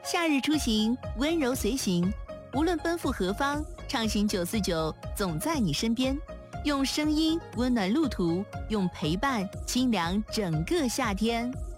夏日出行，温柔随行，无论奔赴何方，畅行949总在你身边。用声音温暖路途，用陪伴清凉整个夏天。